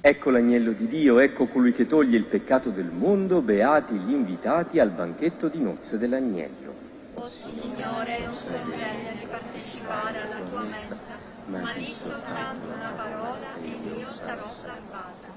Ecco l'agnello di Dio, ecco colui che toglie il peccato del mondo, beati gli invitati al banchetto di nozze dell'agnello. O Signore, non sono degna di partecipare alla tua messa, ma di soltanto una parola e io sarò salvata.